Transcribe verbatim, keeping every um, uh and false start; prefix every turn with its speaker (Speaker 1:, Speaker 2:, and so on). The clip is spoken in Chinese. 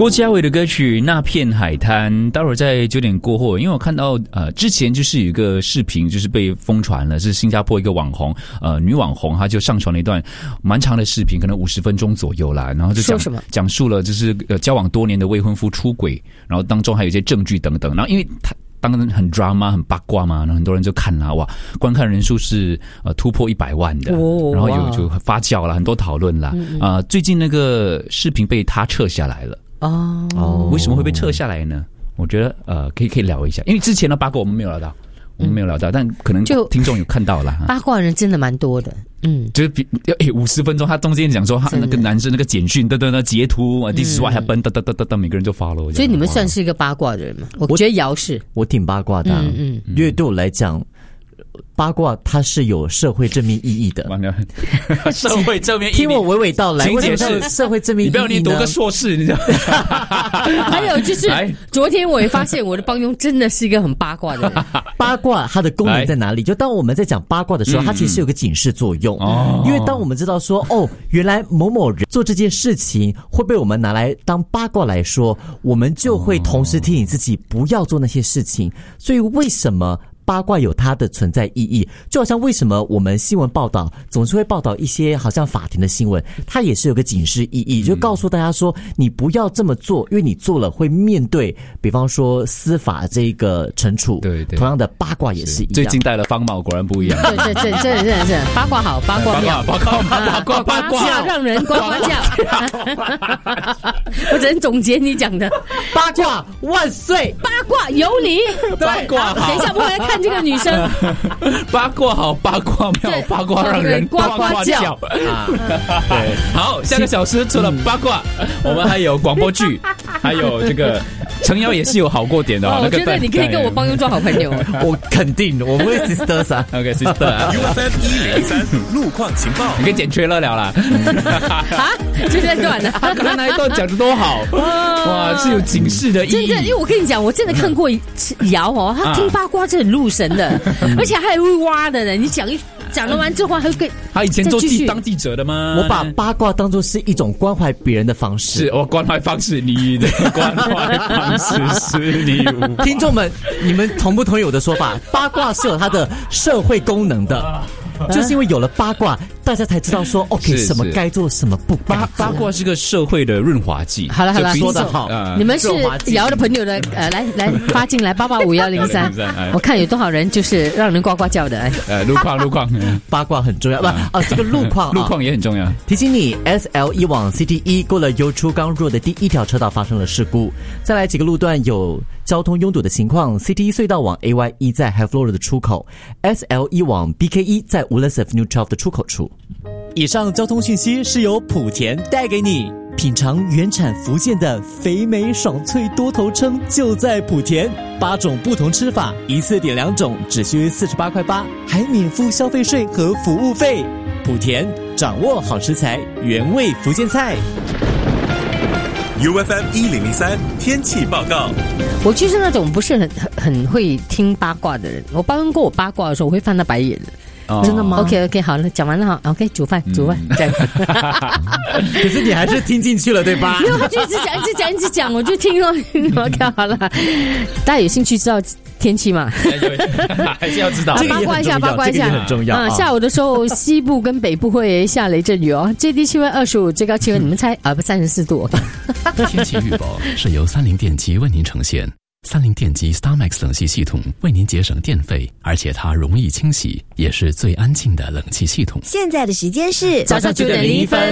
Speaker 1: 郭嘉伟的歌曲《那片海滩》，待会儿在九点过后，因为我看到呃之前就是有一个视频就是被疯传了，是新加坡一个网红呃女网红，她就上传了一段蛮长的视频，可能五十分钟左右啦，然后就讲讲述了就是呃交往多年的未婚夫出轨，然后当中还有一些证据等等，然后因为他当然很 drama 很八卦嘛，然后很多人就看了，哇，观看人数是呃突破一百万的，哦、然后有就发酵了很多讨论啦。啊、嗯呃，最近那个视频被他撤下来了。哦，为什么会被撤下来呢？我觉得呃可以可以聊一下，因为之前的八卦我们没有聊到。我们没有聊到，但可能听众有看到了。
Speaker 2: 八卦人真的蛮多的，嗯，
Speaker 1: 就是比诶五十分钟，他中间讲说他那个男生那个简讯，等等那截图，第十万还奔，等等等等，每个人就发了。
Speaker 2: 所以你们算是一个八卦的人吗？我觉得姚是，
Speaker 3: 我挺八卦的、啊，嗯嗯，因为对我来讲。八卦它是有社会正面意义的，
Speaker 1: 社会正面意义。
Speaker 3: 听我娓娓道来，
Speaker 1: 请解释
Speaker 3: 社会正面意义。
Speaker 1: 你不要你读个硕士，你知道？
Speaker 2: 还有就是，昨天我也发现我的帮佣真的是一个很八卦的人。
Speaker 3: 八卦它的功能在哪里？就当我们在讲八卦的时候，它其实有个警示作用。嗯、因为当我们知道说，哦，原来某某人做这件事情会被我们拿来当八卦来说，我们就会同时提醒自己不要做那些事情。所以为什么？八卦有它的存在意义，就好像为什么我们新闻报道总是会报道一些好像法庭的新闻，它也是有个警示意义，就告诉大家说你不要这么做，因为你做了会面对比方说司法这个惩处。对对，同样的八卦也是一样。
Speaker 1: 最近戴了方帽果然不一样。
Speaker 2: 对对对，真的真的是八卦好，八卦妙，
Speaker 1: 八卦八卦八卦
Speaker 2: 让人呱呱叫。我只能总结你讲的，
Speaker 3: 八卦万岁，
Speaker 2: 八卦有你。
Speaker 1: 八卦好，
Speaker 2: 等一下我来看。看这个女生，
Speaker 1: 八卦好，八卦妙，八卦让人呱呱叫啊！对，好，下个小时除了八卦，嗯、我们还有广播剧，还有这个程瑶也是有好过点的、哦。
Speaker 2: 哦、那个我觉得你可以跟我帮佣做好朋友，
Speaker 3: 我肯定，我们会 sisters 啊
Speaker 1: ，OK sister。U
Speaker 4: F M 一零三路况情报，
Speaker 1: 你可以剪缺了了啦。
Speaker 2: 啊，就这段的，
Speaker 1: 他刚才那一段讲的多好，哇，是有警示的意义。
Speaker 2: 真的，因为我跟你讲，我真的看过瑶哦，他听八卦是很入神的。而且还会挖的人，你讲一讲了完之后还会跟
Speaker 1: 他以前做记当记者的吗？
Speaker 3: 我把八卦当作是一种关怀别人的方式。
Speaker 1: 是我关怀方式，你的关怀方式是你。
Speaker 3: 听众们，你们同不同意我的说法？八卦是有它的社会功能的。就是因为有了八卦，大家才知道说 ，OK， 什么该做，什么不该做。
Speaker 1: 八卦是个社会的润滑剂。
Speaker 2: 好了好了，
Speaker 3: 说得好、
Speaker 2: 呃，你们是聊的朋友的，呃，来来发进来八八五幺零三，我看有多少人就是让人呱呱叫的。
Speaker 1: 呃，路况路况，
Speaker 3: 八卦很重要，不啊，这个路况
Speaker 1: 路况也很重要。
Speaker 3: 提醒你 ，S L 一往 C T 一过了由出刚入的第一条车道发生了事故，再来几个路段有交通拥堵的情况 ，C T 一隧道往 A Y 一在 Highflow Road 的出口 ，S L 一往 B K 一在Woodlands Avenue twelve 的出口处。以上交通讯息是由莆田带给你。品尝原产福建的肥美爽脆多头称就在莆田，八种不同吃法，一次点两种，只需四十八块八，还免付消费税和服务费。莆田掌握好食材，原味福建菜。
Speaker 4: U F M 一零零三天气报告。
Speaker 2: 我就是那种不是很很很会听八卦的人，我帮过我八卦的时候，我会翻他白眼的。
Speaker 1: 哦、
Speaker 2: 真的吗 ？OK OK， 好了，讲完了哈。OK， 煮饭煮饭、嗯、这样子。
Speaker 3: 可是你还是听进去了对吧？
Speaker 2: 没有，他就一直讲一直讲一直讲，我就听了。OK， 好了，大家有兴趣知道天气吗？
Speaker 1: 还是要知道。
Speaker 2: 八卦一下，八卦一下，
Speaker 3: 这个很重要。
Speaker 2: 嗯，下午的时候，西部跟北部会下雷阵雨哦。最低气温二十五，最高气温你们猜啊？不，三十四度。
Speaker 5: 天气预报是由三菱电机为您呈现。三菱电机 StarMax 冷气系统为您节省电费，而且它容易清洗，也是最安静的冷气系统。
Speaker 6: 现在的时间是
Speaker 2: 早上九点零一分。